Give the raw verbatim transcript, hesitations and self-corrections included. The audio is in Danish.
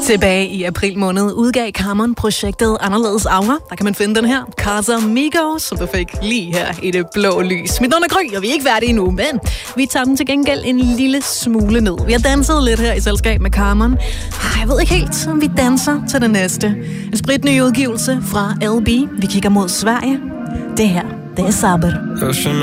Tilbage i april måned udgav Cameron projektet Anderledes Aura. Der kan man finde den her, Casamigos, som du fik lige her i det blå lys. Mit navn er Gry, og vi er ikke færdige endnu, men vi tager den til gengæld en lille smule ned. Vi har danset lidt her i selskab med Cameron. Jeg ved ikke helt, om vi danser til det næste. En spritny udgivelse fra L B. Vi kigger mod Sverige. Det her, det er Saber.